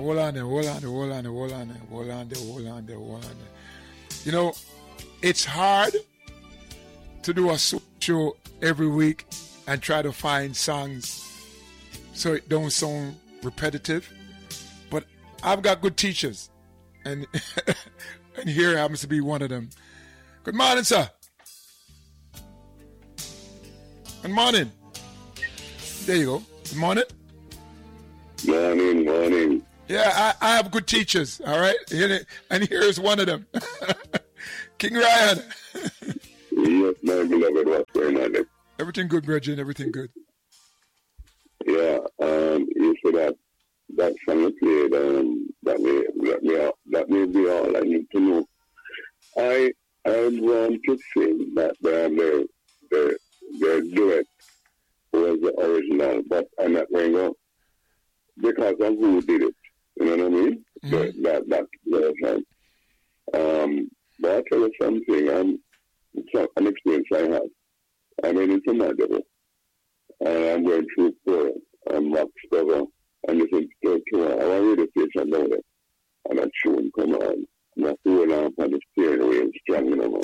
You know, it's hard to do a show every week and try to find songs so it don't sound repetitive. But I've got good teachers, and and here happens to be one of them. Good morning, sir. Good morning. There you go. Good morning. Morning. Yeah, I have good teachers, all right? And here's one of them. King Ryan. Yes, my beloved, what's going on there? Everything good, Bridget, everything good. Yeah, you see that song you played, that may be all I need to know. I want to say that their duet was the original, but I'm not going to, because of who did it. You know what I mean? Mm-hmm. That version. But I'll tell you something. It's an experience I had. I mean, it's a model. And I'm going through chorus and Max cover and listen to I want to station down there. And that tune come on. And I feel on the steering wheel strong, you know.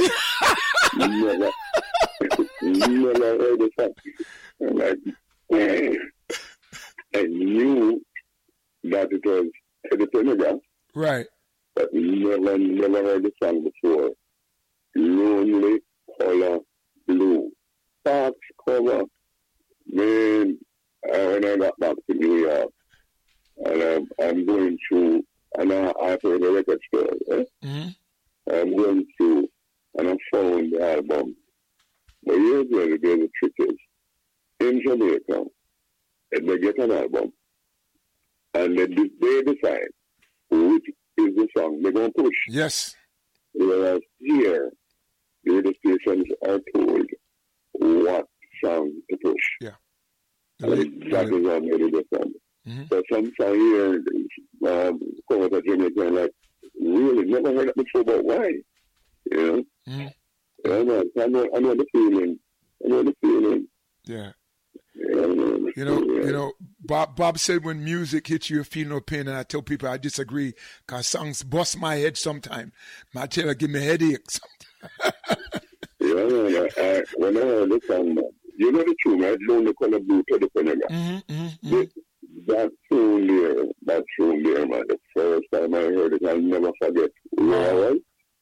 Never heard the song. And like, I knew that it was Eddie Pendergrass. Right. But never heard the song before. Lonely Color Blue. Fox cover. Man, when I got back to New York, and I'm going through, and I played the record store, Mm-hmm. I'm going through, and I found the album. But here's where the trick is. In Jamaica, they get an album, and they decide which is the song they're going to push. Yes. Whereas here, the radio stations are told what song to push. Yeah. That is already different. Mm-hmm. So some song here, come out of Jamaica, and like, really, never heard that before, but why? You know? Mm-hmm. I know the feeling. Yeah. You know, Bob said when music hits you, you feel no pain, and I tell people I disagree, because songs bust my head sometimes. My tailor give me headaches sometimes. Yeah, when I heard the song, you know the tune, right? Lonely Color Blue to the Pendergrass. That tune there, man, the first time I heard it, I'll never forget where I was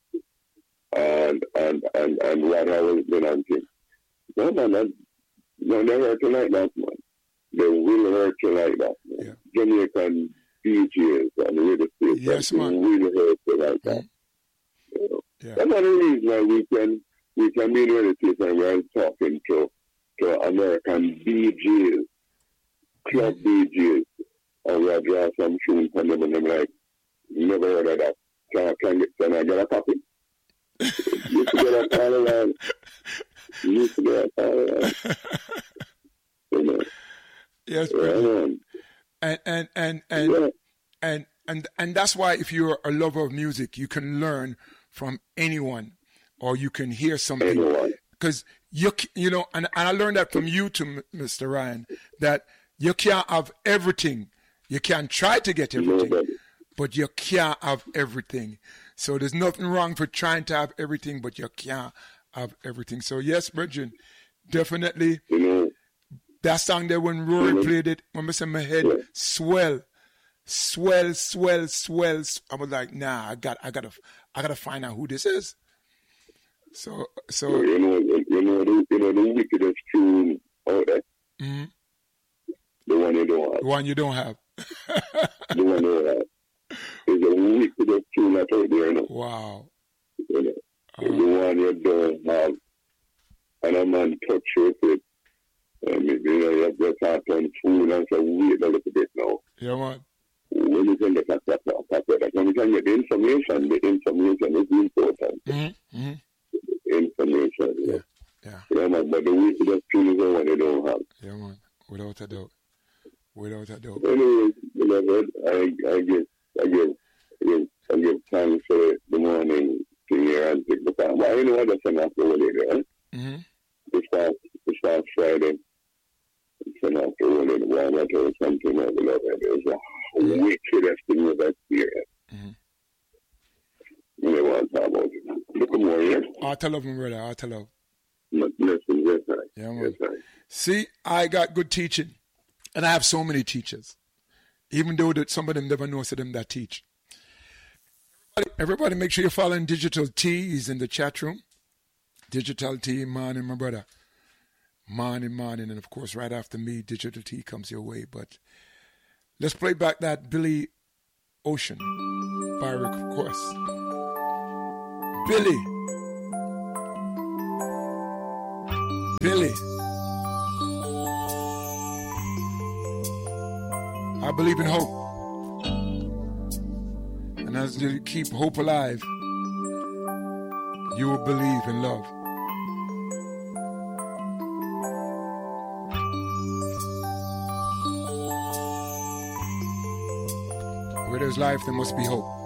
and what I was doing and things. No, man, they hurt you like that, man. They will hurt you like that, man. Yeah. Jamaican DJs and radio stations, yes, man, really hurt you like that. You know? Yeah. That's one of the reasons why we can be in radio station while talking to American DJs, club DJs, and we draw some tunes from them, and I'm like, never heard of that. Can I get a copy? You can get a call around. You know. Yes, and that's why if you're a lover of music, you can learn from anyone, or you can hear something. Because you know, and I learned that from you too, Mr. Ryan, that you can't have everything. You can try to get everything, but you can't have everything. So there's nothing wrong for trying to have everything, but you can't have everything. So yes, Bridget, definitely. That song there, when Rory played it, when I said my head swell. I was like, nah, I gotta find out who this is. So you know the wickedest tune out there. Mm-hmm. The one you don't have. The one you don't have. The one you don't have. It's the wickedest tune that's out there, you know. Wow. You know, the one you don't have, and a man touch you with it. You have to start on food and say, wait a little bit now. Yeah, man. When you can get that, when you can get the information is important. Mm-hmm. Information. Yeah, man, but the wickedest tune is the one you don't have. Yeah, man. Without a doubt. Anyway, beloved, I give thanks for the morning thing here and take the time. But I know that's enough over there, right? Mm-hmm. It's start Friday. It's enough over there. Why not tell something, my beloved? There's a wickedest thing you've experienced. You know what I'm talking about. Look more, yeah? Art of love, my brother, art of love. Listen, yes, right. Yeah, man. Yes, right. See, I got good teaching. And I have so many teachers. Even though that some of them never know them that teach. Everybody make sure you're following Digital T. He's in the chat room. Digital T, morning, my brother. Morning. And of course, right after me, Digital T comes your way. But let's play back that Billy Ocean by request. Billy. I believe in hope. And as you keep hope alive, you will believe in love. Where there's life, there must be hope.